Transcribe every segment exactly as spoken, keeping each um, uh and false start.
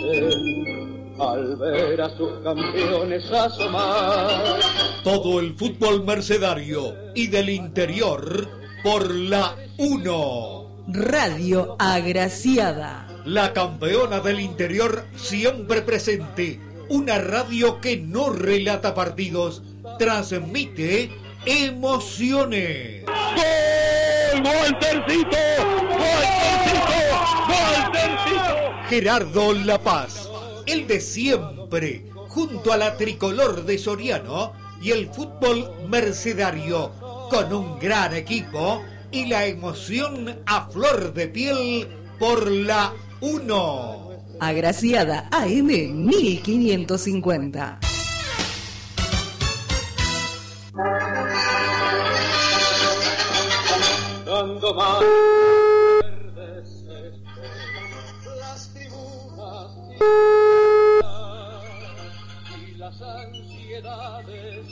estremecen al ver a sus campeones asomar. Todo el fútbol mercedario y del interior por la uno. Radio Agraciada. La campeona del interior siempre presente. Una radio que no relata partidos, transmite emociones. ¡Gol! ¡Waltercito! ¡Waltercito! ¡Waltercito! Gerardo La Paz, el de siempre, junto a la tricolor de Soriano y el fútbol mercedario, con un gran equipo y la emoción a flor de piel por la uno. Agraciada A M mil quinientos cincuenta. Dando más verdes las tribunas y las ansiedades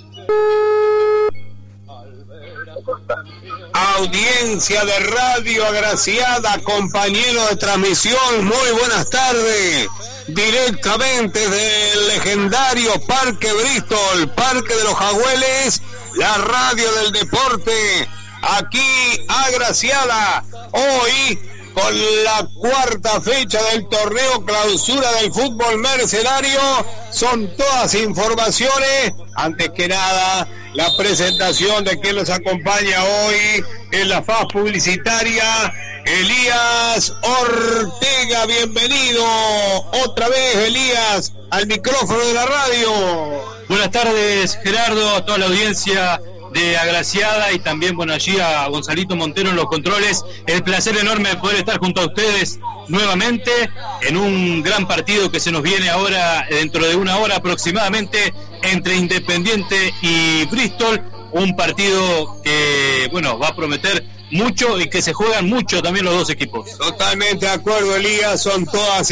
al ver a sus campeones. Audiencia de Radio Agraciada, compañero de transmisión, muy buenas tardes. Directamente del legendario Parque Bristol, Parque de los Jagüeles, la radio del deporte, aquí agraciada, hoy con la cuarta fecha del torneo clausura del fútbol mercenario. Son todas informaciones, antes que nada la presentación de quien nos acompaña hoy en la faz publicitaria, Elías Ortega. Bienvenido otra vez, Elías, al micrófono de la radio. Buenas tardes, Gerardo, a toda la audiencia de Agraciada y también, bueno, allí a Gonzalito Montero en los controles. El placer enorme de poder estar junto a ustedes nuevamente en un gran partido que se nos viene ahora dentro de una hora aproximadamente entre Independiente y Bristol, un partido que, bueno, va a prometer mucho y que se juegan mucho también los dos equipos. Totalmente de acuerdo, Elías, son todas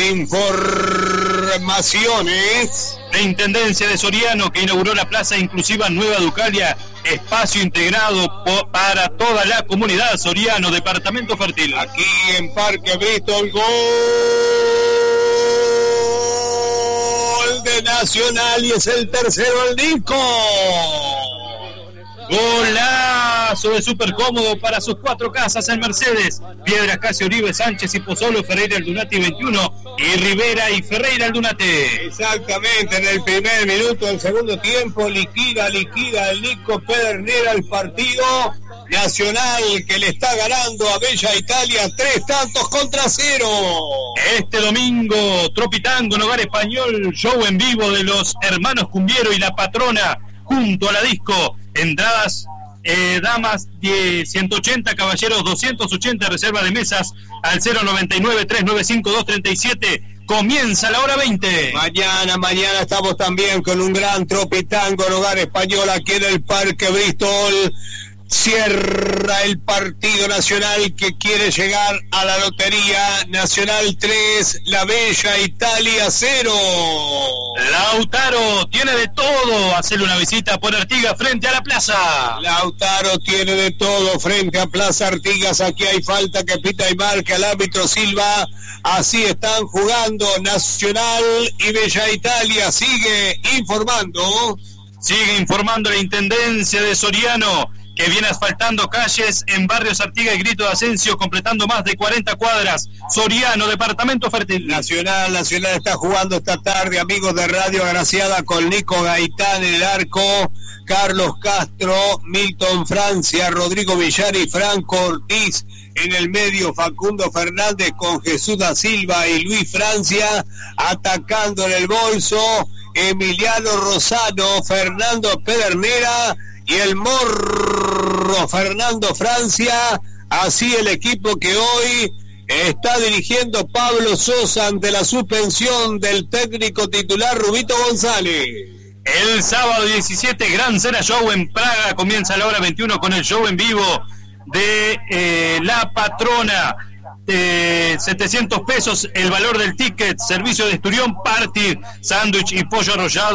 informaciones. La Intendencia de Soriano, que inauguró la Plaza Inclusiva Nueva Ducalia, espacio integrado po- para toda la comunidad Soriano, departamento fértil. Aquí en Parque Bristol, gol de Nacional y es el tercero al disco. Golazo de súper cómodo para sus cuatro casas en Mercedes, Piedras, Casio, Oribe, Sánchez y Pozzolo, Ferreira, Aldunate y veintiuno, y Rivera y Ferreira, Aldunate. Exactamente, en el primer minuto del segundo tiempo, liquida, liquida el Nico Pedernera el partido. Nacional que le está ganando a Bella Italia tres tantos contra cero. Este domingo, Tropitango en Hogar Español, show en vivo de los hermanos Cumbiero y la patrona junto a la disco. Entradas, eh, damas de ciento ochenta, caballeros doscientos ochenta, reserva de mesas al cero noventa y nueve, trescientos noventa y cinco, doscientos treinta y siete. Comienza la hora veinte. Mañana, mañana estamos también con un gran Tropitango en Hogar Español aquí en el Parque Bristol. Cierra el partido Nacional que quiere llegar a la lotería. Nacional tres, la Bella Italia cero. Lautaro tiene de todo. Hacerle una visita por Artigas frente a la plaza. Lautaro tiene de todo frente a Plaza Artigas. Aquí hay falta que pita y marca el árbitro Silva. Así están jugando Nacional y Bella Italia. Sigue informando. Sigue informando la Intendencia de Soriano, que viene asfaltando calles en barrios Artigas y Grito de Asensio, completando más de cuarenta cuadras. Soriano, departamento fértil. Nacional, Nacional está jugando esta tarde, amigos de Radio Agraciada, con Nico Gaitán en el arco, Carlos Castro, Milton Francia, Rodrigo Villar y Franco Ortiz en el medio, Facundo Fernández con Jesús da Silva y Luis Francia atacando en el bolso, Emiliano Rosano, Fernando Pedernera y el morro Fernando Francia. Así el equipo que hoy está dirigiendo Pablo Sosa ante la suspensión del técnico titular Rubito González. El sábado diecisiete, Gran Cena Show en Praga. Comienza a la hora veintiuno con el show en vivo de eh, La Patrona. Eh, setecientos pesos el valor del ticket. Servicio de esturión, party, sándwich y pollo arrollado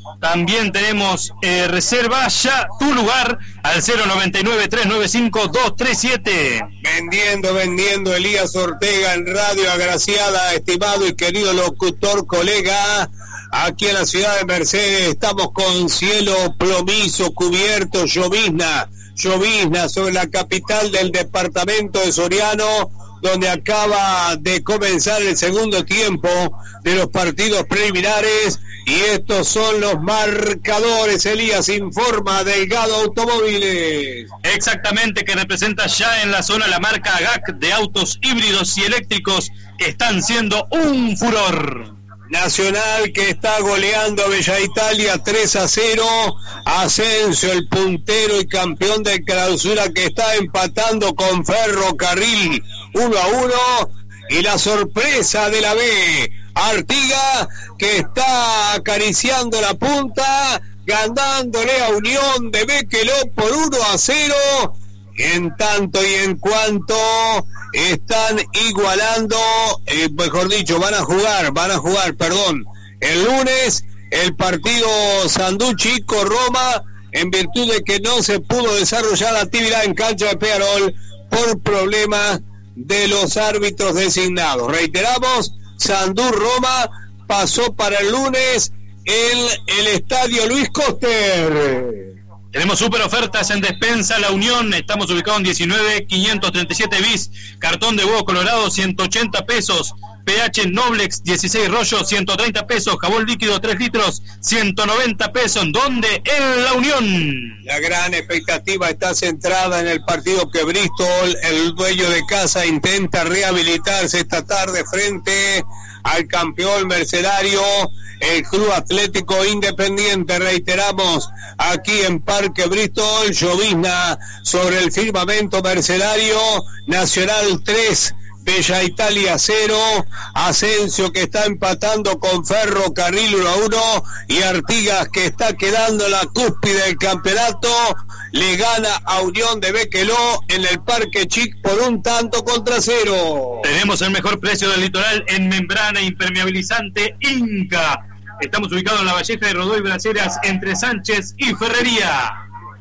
También tenemos eh, reserva ya tu lugar al cero noventa y nueve, tres nueve cinco, dos tres siete. Vendiendo, vendiendo Elías Ortega en Radio Agraciada, estimado y querido locutor, colega. Aquí en la ciudad de Mercedes estamos con cielo plomizo, cubierto, llovizna, llovizna sobre la capital del departamento de Soriano, donde acaba de comenzar el segundo tiempo de los partidos preliminares. Y estos son los marcadores. Elías informa Delgado Automóviles. Exactamente, que representa ya en la zona la marca A G A C de autos híbridos y eléctricos que están siendo un furor. Nacional que está goleando a Bella Italia tres a cero. Asensio, el puntero y campeón de clausura, que está empatando con Ferrocarril uno a uno. Y la sorpresa de la B, Artiga, que está acariciando la punta, ganándole a Unión de Bequeló por uno a cero. En tanto y en cuanto están igualando, eh, mejor dicho, van a jugar, van a jugar, perdón, el lunes el partido Sandú Chico Roma, en virtud de que no se pudo desarrollar la actividad en cancha de Peñarol por problemas de los árbitros designados. Reiteramos, Sandú Roma pasó para el lunes en el estadio Luis Coster. Tenemos super ofertas en Despensa La Unión. Estamos ubicados en diecinueve quinientos treinta y siete bis. Cartón de huevo colorado, ciento ochenta pesos. P H Noblex, dieciséis rollos, ciento treinta pesos. Jabón líquido, tres litros, ciento noventa pesos. ¿Dónde? En La Unión. La gran expectativa está centrada en el partido que Bristol, el dueño de casa, intenta rehabilitarse esta tarde frente al campeón mercedario, el Club Atlético Independiente. Reiteramos, aquí en Parque Bristol, llovizna sobre el firmamento mercedario. Nacional tres, Bella Italia cero, Asensio que está empatando con Ferrocarril uno a uno, y Artigas, que está quedando en la cúspide del campeonato, le gana a Unión de Bequeló en el Parque Chic por un tanto contra cero. Tenemos el mejor precio del litoral en membrana impermeabilizante Inca. Estamos ubicados en la Valleja de Rodó y Braceras, entre Sánchez y Ferrería.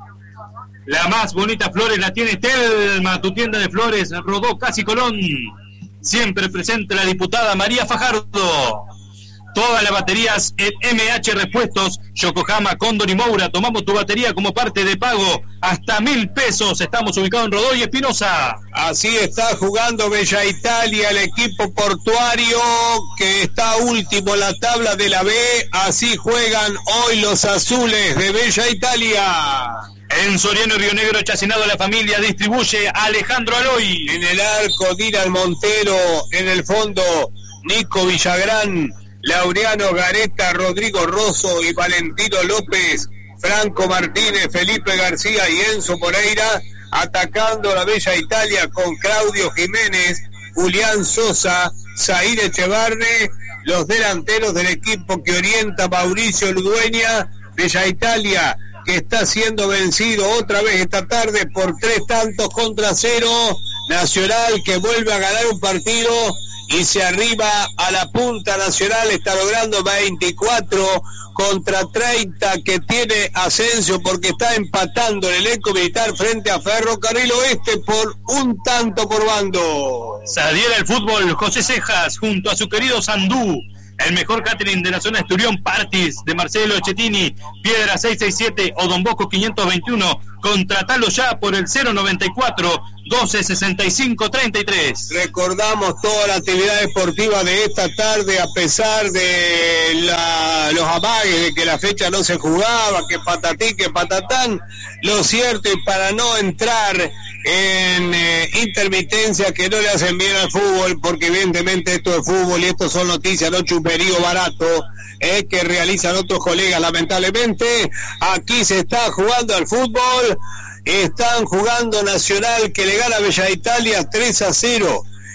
La más bonita flores la tiene Telma, tu tienda de flores, Rodó, Casi Colón. Siempre presente la diputada María Fajardo. Todas las baterías en M H Repuestos, Yokohama, Cóndor y Moura. Tomamos tu batería como parte de pago hasta mil pesos. Estamos ubicados en Rodó y Espinosa. Así está jugando Bella Italia, el equipo portuario que está último en la tabla de la B. Así juegan hoy los azules de Bella Italia. En Soriano y Río Negro, Chacinado La Familia distribuye a Alejandro Aloy. En el arco, Dylan Montero. En el fondo, Nico Villagrán, Laureano Gareta, Rodrigo Rosso y Valentino López, Franco Martínez, Felipe García y Enzo Moreira, atacando la Bella Italia con Claudio Jiménez, Julián Sosa, Zaire Echevarne, los delanteros del equipo que orienta Mauricio Ludueña. Bella Italia, que está siendo vencido otra vez esta tarde por tres tantos contra cero. Nacional, que vuelve a ganar un partido y se arriba a la punta. Nacional está logrando veinticuatro contra treinta que tiene Asensio, porque está empatando el elenco militar frente a Ferrocarril Oeste por un tanto por bando. Se adhiere al fútbol José Cejas junto a su querido Sandú. El mejor catering de la zona Esturión, Partis de Marcelo Chetini, Piedra seiscientos sesenta y siete o Don Bosco quinientos veintiuno. Contratalo ya por el cero noventa y cuatro, doce sesenta y cinco, treinta y tres. Recordamos toda la actividad deportiva de esta tarde, a pesar de la, los amagues de que la fecha no se jugaba, que patatí, que patatán. Lo cierto, y para no entrar en eh, intermitencia que no le hacen bien al fútbol, porque evidentemente esto es fútbol y esto son noticias, no chuperío barato eh, que realizan otros colegas. Lamentablemente aquí se está jugando al fútbol. Están jugando Nacional, que le gana a Bella Italia tres a cero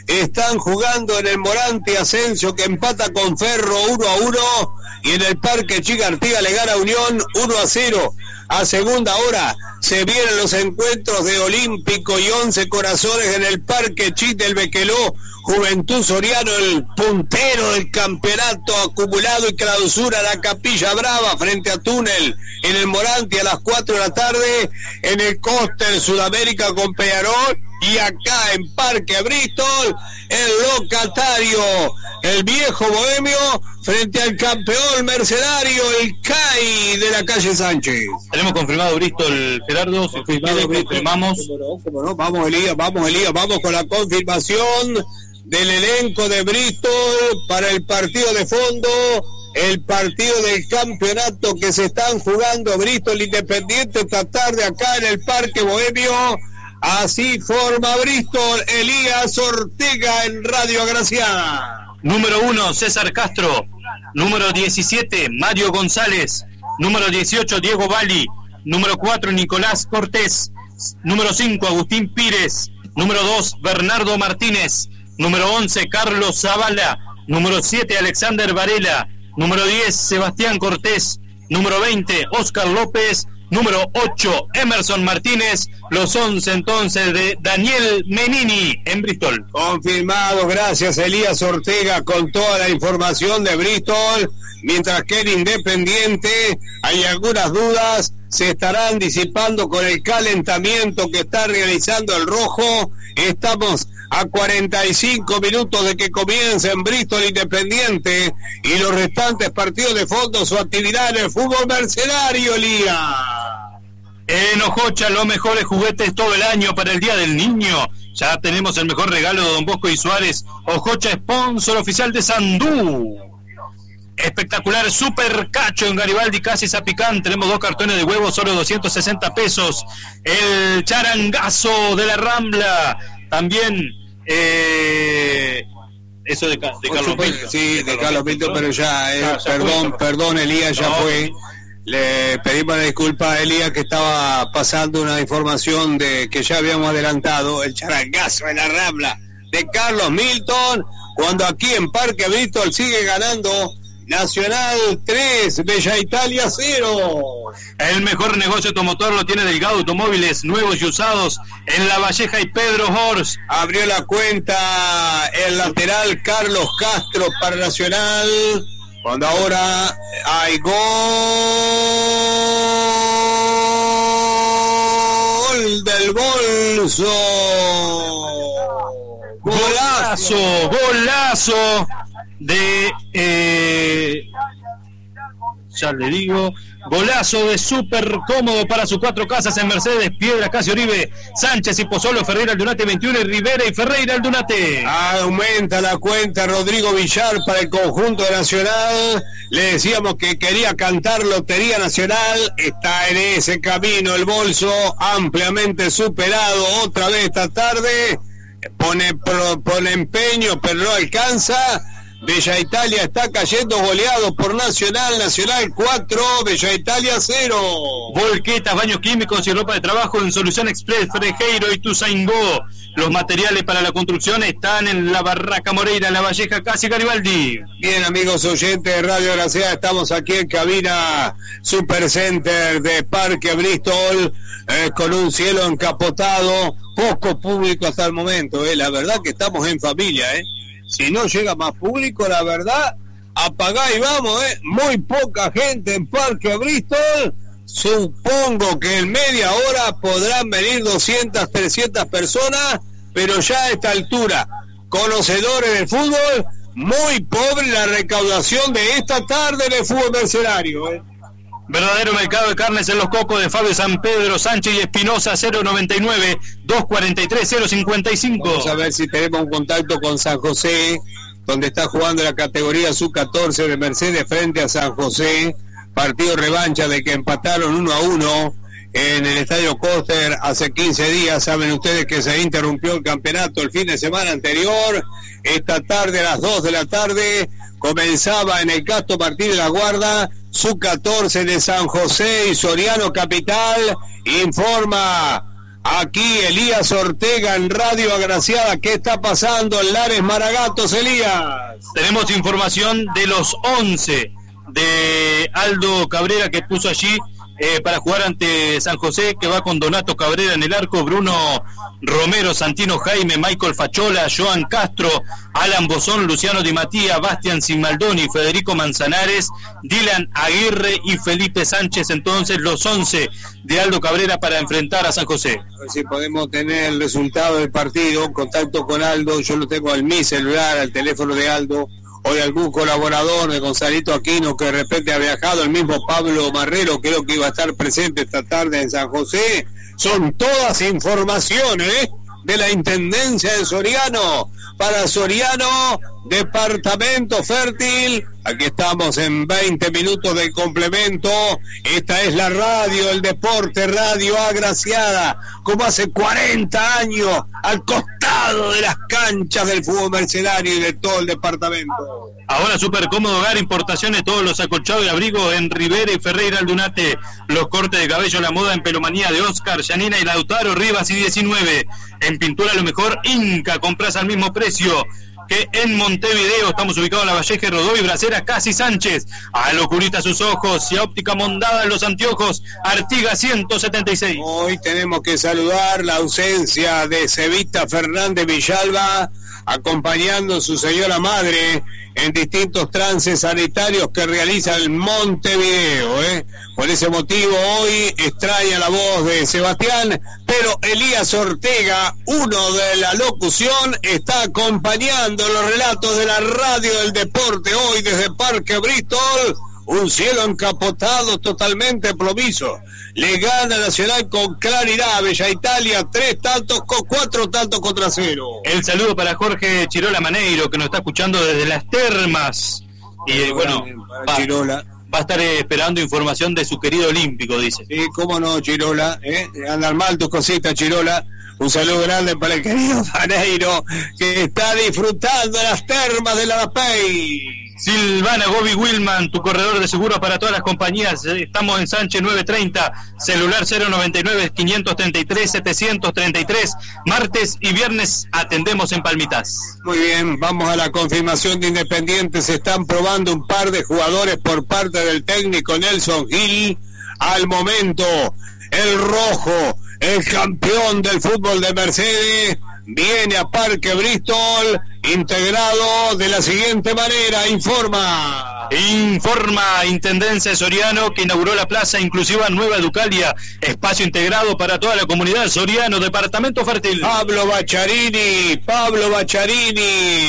están jugando en el Morante Asensio, que empata con Ferro uno a uno, y en el Parque Chica Artigas le gana Unión uno a cero. A segunda hora se vienen los encuentros de Olímpico y Once Corazones en el Parque Chit del Bequeló. Juventud Soriano, el puntero del campeonato acumulado y clausura la Capilla Brava frente a Túnel en el Morante a las cuatro de la tarde. En el Coster Sudamérica con Peñarol, y acá en Parque Bristol el locatario, el viejo bohemio, frente al campeón mercenario, el C A I de la calle Sánchez. Tenemos confirmado Bristol, Gerardo, si confirmado, confirmamos. ¿Cómo no? ¿Cómo no? Vamos Elías, vamos Elías, vamos con la confirmación del elenco de Bristol para el partido de fondo, el partido del campeonato que se están jugando Bristol Independiente esta tarde acá en el Parque Bohemio. Así forma Bristol, Elías Ortega en Radio Agraciada. Número uno, César Castro. Número diecisiete, Mario González. Número dieciocho, Diego Bali. Número cuatro, Nicolás Cortés. Número cinco, Agustín Pires. Número dos, Bernardo Martínez. Número once, Carlos Zavala. Número siete, Alexander Varela. Número diez, Sebastián Cortés. Número veinte, Óscar López. Número ocho, Emerson Martínez. Los once entonces de Daniel Menini en Bristol. Confirmado, gracias Elías Ortega con toda la información de Bristol. Mientras que en Independiente hay algunas dudas, se estarán disipando con el calentamiento que está realizando el Rojo. Estamos a cuarenta y cinco minutos de que comience en Bristol Independiente y los restantes partidos de fondo su actividad en el fútbol mercenario, Elías. En Ojocha, los mejores juguetes todo el año para el Día del Niño. Ya tenemos el mejor regalo de Don Bosco y Suárez. Ojocha, sponsor oficial de Sandú. Espectacular Super Cacho en Garibaldi, casi Zapicán. Tenemos dos cartones de huevos, solo doscientos sesenta pesos. El charangazo de la Rambla. También, eh, eso de, de Carlos Pinto. Sí, de Carlos Pinto, pero ya, eh, ya, ya perdón, fue. perdón, Elías, ya no. fue. Le pedimos la disculpa a Elías, que estaba pasando una información de que ya habíamos adelantado. El charangazo de la Rambla de Carlos Milton, cuando aquí en Parque Bristol sigue ganando Nacional tres, Bella Italia cero. El mejor negocio automotor lo tiene Delgado Automóviles, nuevos y usados en La Valleja y Pedro Horst. Abrió la cuenta el lateral Carlos Castro para Nacional, cuando ahora hay gol del bolso. Golazo, golazo de eh, ya le digo, golazo de súper cómodo para sus cuatro casas en Mercedes, Piedra, Casi Oribe, Sánchez y Pozzolo, Ferreira Aldunate veintiuno y Rivera y Ferreira Aldunate. Aumenta la cuenta Rodrigo Villar para el conjunto de Nacional. Le decíamos que quería cantar Lotería Nacional, está en ese camino el bolso, ampliamente superado otra vez esta tarde. Pone, pone empeño, pero no alcanza. Bella Italia está cayendo goleado por Nacional. Nacional cuatro, Bella Italia cero. Volquetas, baños químicos y ropa de trabajo en Solución Express, Frejeiro y Tuzaingó. Los materiales para la construcción están en la Barraca Moreira, en La Valleja, casi Garibaldi. Bien, amigos oyentes de Radio Agraciada, estamos aquí en cabina Supercenter de Parque Bristol, eh, con un cielo encapotado, poco público hasta el momento. Eh. La verdad que estamos en familia, ¿eh? Si no llega más público, la verdad, apagá y vamos, ¿eh? Muy poca gente en Parque Bristol. Supongo que en media hora podrán venir doscientas, trescientas personas, pero ya a esta altura, conocedores del fútbol, muy pobre la recaudación de esta tarde en el fútbol mercenario, ¿eh? Verdadero mercado de carnes en Los Cocos de Fabio San Pedro, Sánchez y Espinosa, cero noventa y nueve, doscientos cuarenta y tres, cero cincuenta y cinco. Vamos a ver si tenemos un contacto con San José, donde está jugando la categoría sub catorce de Mercedes frente a San José. Partido revancha de que empataron uno a uno en el Estadio Coster hace quince días. Saben ustedes que se interrumpió el campeonato el fin de semana anterior. Esta tarde a las dos de la tarde comenzaba en el Castro Martín de la Guarda, sub catorce de San José y Soriano Capital. Informa Aquí Elías Ortega en Radio Agraciada. ¿Qué está pasando en Lares Maragatos, Elías? Tenemos información de los once de Aldo Cabrera que puso allí eh, para jugar ante San José, que va con Donato Cabrera en el arco, Bruno Romero, Santino Jaime, Michael Fachola, Joan Castro, Alan Bozón, Luciano Di Mattía, Bastian Simaldoni, Federico Manzanares, Dylan Aguirre y Felipe Sánchez. Entonces los once de Aldo Cabrera para enfrentar a San José. A ver si podemos tener el resultado del partido, contacto con Aldo. Yo lo tengo al mi celular, al teléfono de Aldo. Hoy algún colaborador de Gonzalito Aquino que de repente ha viajado, el mismo Pablo Marrero, creo que iba a estar presente esta tarde en San José. Son todas informaciones de la Intendencia de Soriano. Para Soriano, departamento fértil. Aquí estamos en veinte minutos de complemento. Esta es la radio, el deporte, Radio Agraciada, como hace cuarenta años, al costado de las canchas del fútbol mercenario y de todo el departamento. Ahora súper cómodo hogar, importaciones, todos los acolchados y abrigos en Rivera y Ferreira Aldunate, los cortes de cabello, la moda en pelumanía de Oscar, Yanina y Lautaro, Rivas y diecinueve. En pintura lo mejor, Inca, compras al mismo precio que en Montevideo. Estamos ubicados en la Valleje, Rodó y Bracera, Casi Sánchez. A locurita sus ojos y a óptica Mondada en los anteojos, Artigas ciento setenta y seis. Hoy tenemos que saludar la ausencia de Cevita Fernández Villalba, acompañando a su señora madre en distintos trances sanitarios que realiza el Montevideo, ¿eh? Por ese motivo hoy extraña la voz de Sebastián, pero Elías Ortega, uno de la locución, está acompañando los relatos de la radio del deporte hoy desde Parque Bristol. Un cielo encapotado totalmente plomizo. Le gana Nacional con claridad a Bella Italia, tres tantos con cuatro tantos contra cero. El saludo para Jorge Chirola Maneiro, que nos está escuchando desde Las Termas. Y bueno, va, Chirola. va a estar esperando información de su querido Olímpico, dice. Sí, cómo no, Chirola. ¿eh? Andan mal tus cositas, Chirola. Un saludo grande para el querido Maneiro, que está disfrutando de Las Termas de la Arapey. Silvana Gobi Wilman, tu corredor de seguros para todas las compañías. Estamos en Sánchez novecientos treinta, celular cero noventa y nueve, quinientos treinta y tres, setecientos treinta y tres. Martes y viernes atendemos en Palmitas. Muy bien, vamos a la confirmación de Independiente. Se están probando un par de jugadores por parte del técnico Nelson Gil. Al momento, el rojo, el campeón del fútbol de Mercedes, viene a Parque Bristol, integrado de la siguiente manera, informa. Informa Intendencia de Soriano, que inauguró la Plaza Inclusiva Nueva Educalia, espacio integrado para toda la comunidad Soriano, departamento fértil. Pablo Bacciarini, Pablo Bacciarini,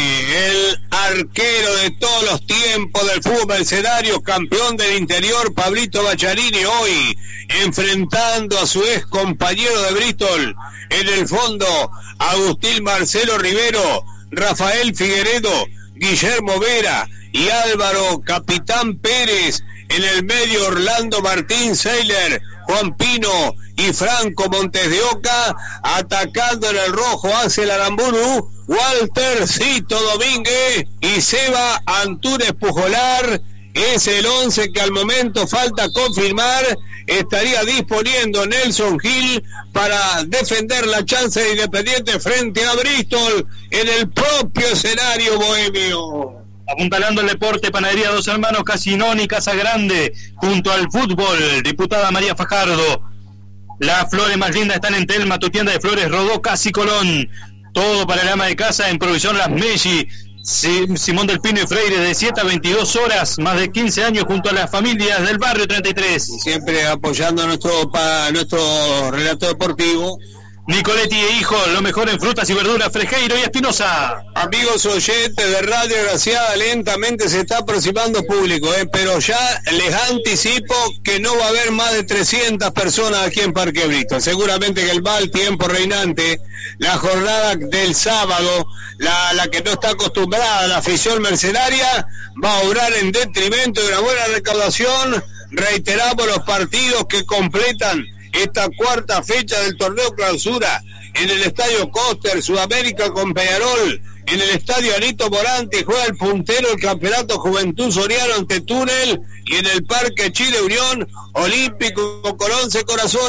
el arquero de todos los tiempos del fútbol mercenario, campeón del interior, Pablito Bacciarini, hoy enfrentando a su ex compañero de Bristol. En el fondo, Agustín Marcelo Rivero, Rafael Figueredo, Guillermo Vera y Álvaro Capitán Pérez. En el medio, Orlando Martín Seiler, Juan Pino y Franco Montes de Oca. Atacando en el rojo, Ángel Aramburu, Waltercito Domínguez y Seba Antúnez Pujolar. Es el once que al momento falta confirmar. Estaría disponiendo Nelson Gil para defender la chance de Independiente frente a Bristol en el propio escenario bohemio. Apuntalando el deporte, Panadería Dos Hermanos, Casinón y Casa Grande, junto al fútbol, diputada María Fajardo. Las flores más lindas están en Telma, tu tienda de flores, Rodó, Casi Colón. Todo para el ama de casa en Provisión Las Melli. Simón del Pino y Freire, de siete a veintidós horas, más de quince años junto a las familias del barrio treinta y tres. Siempre apoyando a nuestro, pa, nuestro relato deportivo. Nicoletti e Hijo, lo mejor en frutas y verduras, Frejeiro y Espinosa. Amigos oyentes de Radio Agraciada, lentamente se está aproximando público, eh, pero ya les anticipo que no va a haber más de trescientas personas aquí en Parque Bristol. Seguramente que el mal tiempo reinante, la jornada del sábado, la, la que no está acostumbrada a la afición mercenaria, va a obrar en detrimento de una buena recaudación. Reiteramos los partidos que completan esta cuarta fecha del torneo clausura en el Estadio Coster, Sudamérica con Peñarol. En el Estadio Anito Morante juega el puntero del Campeonato Juventud Soriano ante Túnel, y en el Parque Chile Unión, Olímpico con once Corazones.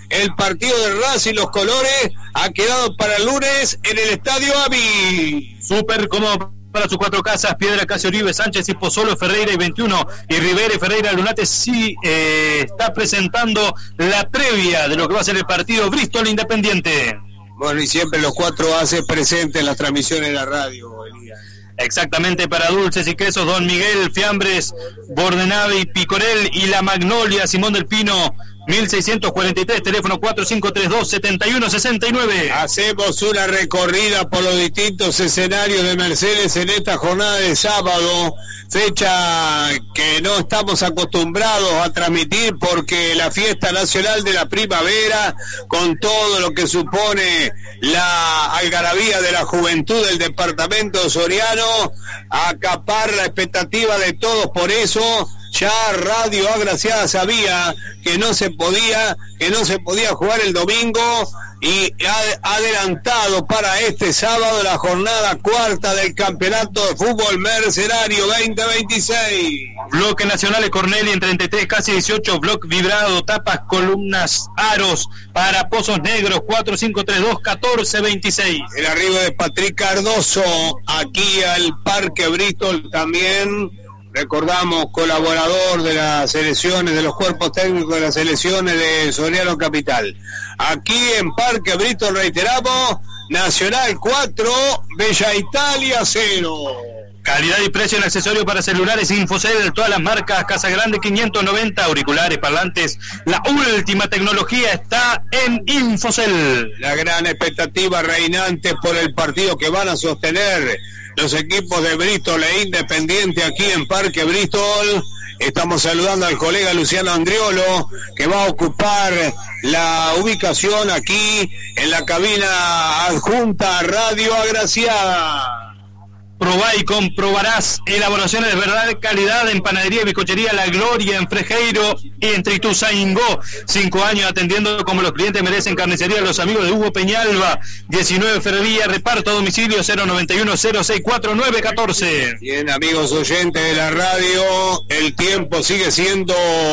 El partido de Racing, los colores, ha quedado para el lunes en el Estadio Avi. Súper cómodo para sus cuatro casas: Piedra, Casio, Uribe, Sánchez y Pozzolo, Ferreira y veintiuno. Y Rivera y Ferreira Lunate sí eh, está presentando la previa de lo que va a ser el partido Bristol Independiente. Bueno, y siempre los cuatro haces presentes en las transmisiones de la radio, Elías. Exactamente, para dulces y quesos, Don Miguel, fiambres, Bordenave y Picorel, y La Magnolia, Simón del Pino, mil seiscientos cuarenta y tres, teléfono cuatro cinco tres dos, siete uno seis nueve. Hacemos una recorrida por los distintos escenarios de Mercedes en esta jornada de sábado, fecha que no estamos acostumbrados a transmitir porque la fiesta nacional de la primavera, con todo lo que supone la algarabía de la juventud del departamento soriano, acapar la expectativa de todos. Por eso ya Radio Agraciada sabía que no se podía, que no se podía jugar el domingo, y ha adelantado para este sábado la jornada cuarta del Campeonato de Fútbol Mercedario veinte veintiséis. Bloque Nacionales Corneli en treinta y tres, casi dieciocho, bloque vibrado, tapas, columnas, aros para Pozos Negros, cuatro cinco tres dos, catorce veintiséis. El arribo de Patrick Cardoso aquí al Parque Bristol también. Recordamos, colaborador de las selecciones, de los cuerpos técnicos de las selecciones de Soriano Capital. Aquí en Parque Bristol, reiteramos, Nacional cuatro, Bella Italia cero. Calidad y precio en accesorios para celulares Infocel, todas las marcas, Casa Grande quinientos noventa, auriculares, parlantes, la última tecnología está en Infocel. La gran expectativa reinante por el partido que van a sostener los equipos de Bristol e Independiente aquí en Parque Bristol. Estamos saludando al colega Luciano Andriolo, que va a ocupar la ubicación aquí en la cabina adjunta Radio Agraciada. Probá y comprobarás elaboraciones de verdad de calidad en panadería y bizcochería La Gloria en Frejeiro y en Trituzaingó. Cinco años atendiendo como los clientes merecen. Carnicería Los Amigos de Hugo Peñalba, diecinueve Ferrería, reparto a domicilio cero noventa y uno, cero sesenta y cuatro, nueve catorce. Bien, amigos oyentes de la radio, el tiempo sigue siendo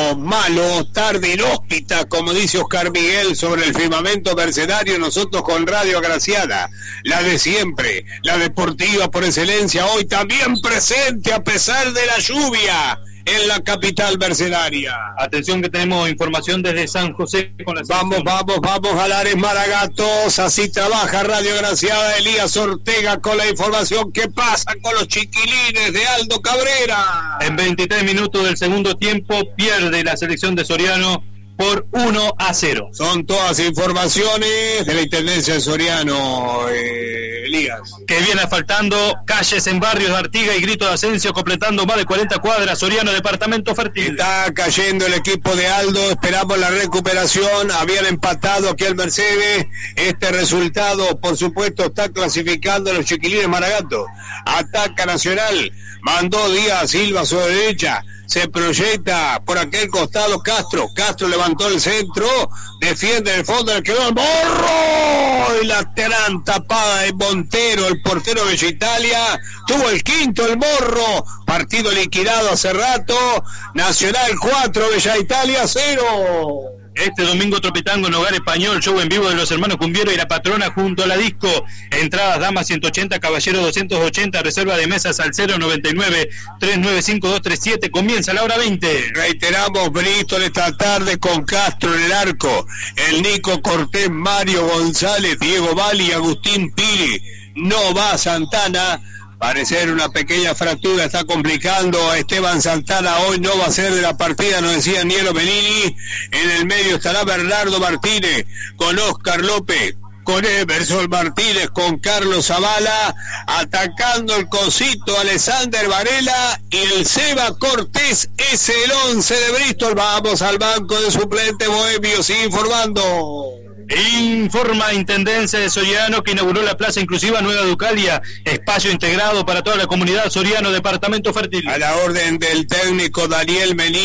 malo, tarde inhóspita, como dice Oscar Miguel sobre el firmamento mercedario. Nosotros con Radio Agraciada, la de siempre, la deportiva por excelencia, hoy también presente a pesar de la lluvia en la capital mercedaria. Atención que tenemos información desde San José con la Vamos, vamos, vamos a Lares Maragatos, así trabaja Radio Agraciada. Elías Ortega con la información. ¿Qué pasa con los chiquilines de Aldo Cabrera? En veintitrés minutos del segundo tiempo pierde la selección de Soriano por uno a cero. Son todas informaciones de la Intendencia de Soriano, eh, Elías. Que viene asfaltando calles en barrios de Artiga y Grito de Asensio, completando más de cuarenta cuadras. Soriano, departamento fértil. Está cayendo el equipo de Aldo, esperamos la recuperación. Habían empatado aquí al Mercedes. Este resultado, por supuesto, está clasificando a los chiquilines Maragato. Ataca Nacional, mandó Díaz Silva a su derecha. Se proyecta por aquel costado Castro. Castro levantó el centro, defiende el fondo, le quedó el morro y la gran tapada de Montero, el portero de Bella Italia. Tuvo el quinto el morro. Partido liquidado hace rato. Nacional cuatro, Bella Italia cero. Este domingo Tropitango en Hogar Español, show en vivo de los hermanos Cumbiero y La Patrona junto a la disco. Entradas damas ciento ochenta, caballero doscientos ochenta, reserva de mesas al cero noventa y nueve, tres nueve cinco, dos tres siete. Comienza la hora veinte. Reiteramos, Bristol esta tarde con Castro en el arco, el Nico Cortés, Mario González, Diego Bali y Agustín Piri. No va Santana. Parecer una pequeña fractura está complicando a Esteban Santana. Hoy no va a ser de la partida, nos decía Nielo Benini. En el medio estará Bernardo Martínez con Oscar López, con Emerson Martínez, con Carlos Zavala, atacando el cosito Alexander Varela, y el Seba Cortés es el once de Bristol. Vamos al banco de suplente. Bohemio sigue informando. Informa Intendencia de Soriano que inauguró la Plaza Inclusiva Nueva Ducalia, espacio integrado para toda la comunidad Soriano, departamento fértil. A la orden del técnico Daniel Menino.